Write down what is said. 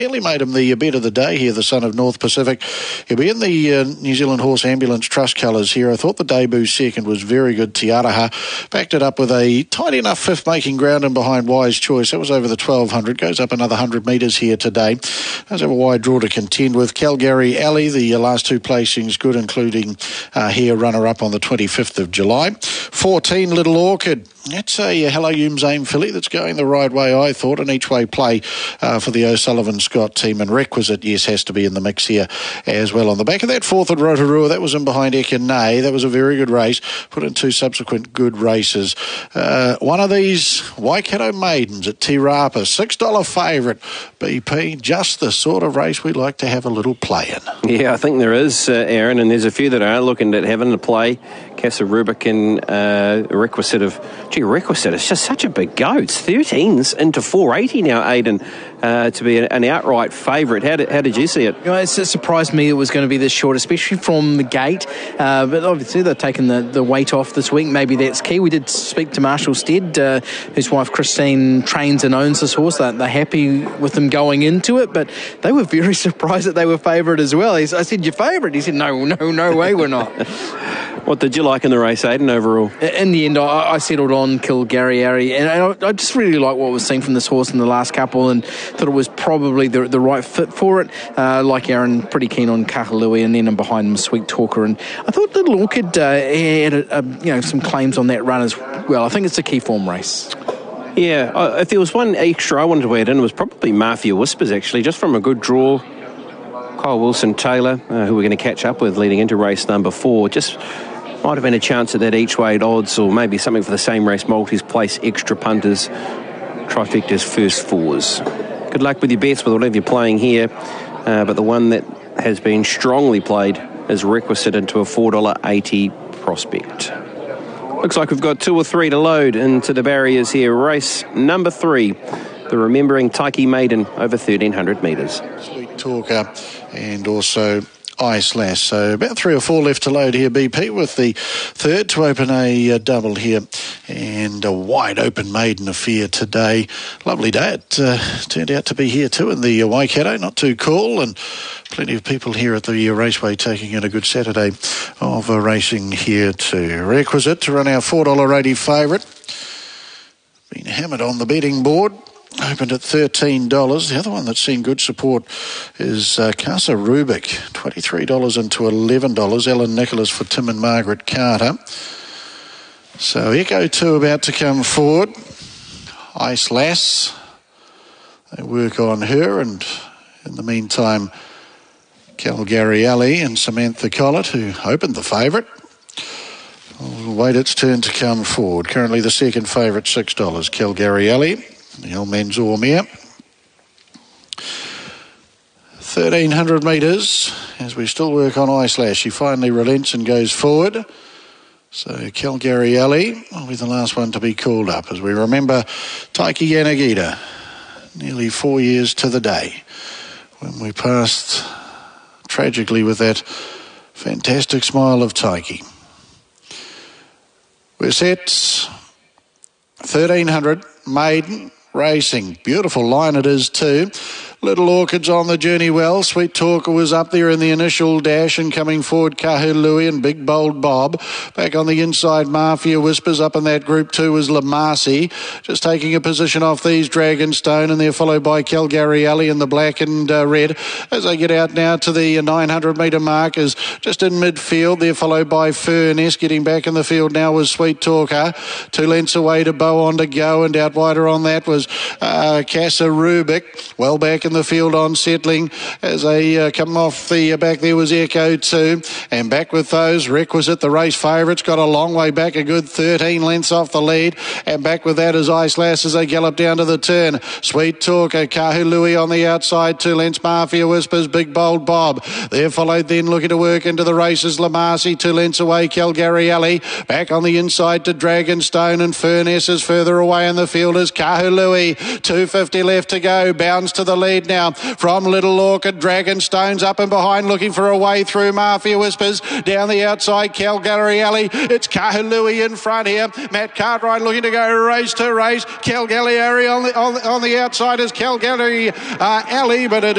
Nearly made him the bet of the day here, the son of North Pacific. He'll be in the New Zealand Horse Ambulance Trust colours here. I thought the debut second was very good. Tiaraha backed it up with a tight enough fifth making ground and behind Wise Choice. That was over the 1200. Goes up another 100 metres here today. Does have a wide draw to contend with. Calgary Alley, the last two placings good, including here runner-up on the 25th of July. 14 Little Orchid. That's a Hello Humes Aim filly that's going the right way, I thought, an each-way play for the O'Sullivan Scott team. And Requisite, yes, has to be in the mix here as well. On the back of that fourth at Rotorua, that was in behind Ekanay. That was a very good race. Put in two subsequent good races. One of these Waikato Maidens at Te Rapa, $6 favourite. BP, just the sort of race we like to have a little play in. Yeah, I think there is, Aaron, and there's a few that are looking at having a play. Casa Rubik and Requisite Requisite, it's just such a big go. It's 13s into 480 now, Aidan, to be an outright favourite. How did you see it? You know, it surprised me it was going to be this short, especially from the gate. But obviously they've taken the weight off this week. Maybe that's key. We did speak to Marshall Stead, whose wife Christine trains and owns this horse. They're happy with them going into it, but they were very surprised that they were favourite as well. I said, "Your favourite?" He said, no way we're not. What did you like in the race, Aidan, overall? In the end, I settled on Kilgariari, and I just really like what we've seen from this horse in the last couple, and thought it was probably the right fit for it. Like Aaron, pretty keen on Kahalui, and then in behind him, Sweet Talker, and I thought Little Orchid had some claims on that run as well. I think it's a key form race. Yeah, if there was one extra I wanted to add in, it was probably Mafia Whispers, actually, just from a good draw. Kyle Wilson-Taylor, who we're going to catch up with leading into race number 4, just might have been a chance at that each-way odds, or maybe something for the same race, multis, place, extra punters, trifectas, first fours. Good luck with your bets with whatever you're playing here, but the one that has been strongly played is Requisite into a $4.80 prospect. Looks like we've got 2 or 3 to load into the barriers here. Race number 3, the Remembering Taiki Maiden over 1,300 metres. Sweet Talker and also Ice Lass. So about 3 or 4 left to load here, BP, with the third to open a double here, and a wide open maiden affair today. Lovely day. It turned out to be here too in the Waikato, not too cool, and plenty of people here at the raceway taking in a good Saturday of racing here too. Requisite to run our $4.80 favourite. Been hammered on the betting board. Opened at $13. The other one that's seen good support is Casa Rubik, $23 into $11. Ellen Nicholas for Tim and Margaret Carter. So Echo 2 about to come forward. Ice Lass, they work on her, and in the meantime, Calgary Alley and Samantha Collett, who opened the favourite, will wait its turn to come forward. Currently the second favourite, $6. Calgary Alley. Neil Menzormere. 1,300 metres as we still work on Ice Lass. She finally relents and goes forward. So Calgary Alley will be the last one to be called up, as we remember Taiki Yanagita, nearly 4 years to the day, when we passed tragically with that fantastic smile of Taiki. We're set. 1,300 maiden racing. Beautiful line it is too. Little Orchid's on the journey well. Sweet Talker was up there in the initial dash, and coming forward Kahului and Big Bold Bob. Back on the inside, Mafia Whispers. Up in that group 2 is Lamasi. Just taking a position off these Dragonstone, and they're followed by Calgary Alley in the black and red. As they get out now to the 900 metre mark, is just in midfield. They're followed by Furness. Getting back in the field now was Sweet Talker. 2 lengths away to Bow On to Go, and out wider on that was Casa Rubik. Well back in the field on settling as they come off the back. There was Echo 2, and back with those Requisite, the race favourites, got a long way back, a good 13 lengths off the lead, and back with that is Ice Lass as they gallop down to the turn. Sweet Talker, Kahului on the outside, 2 lengths Mafia Whispers, Big Bold Bob. They're followed then looking to work into the races, Lamasi 2 lengths away, Calgary Alley. Back on the inside to Dragonstone, and Furness is further away in the field as Kahului. 250 left to go, bounds to the lead now from Little Orchid. Dragonstone's up and behind, looking for a way through. Mafia Whispers down the outside, Calgary Alley. It's Kahului in front here. Matt Cartwright looking to go race to race. Calgary Alley on the outside is Calgary Alley, but it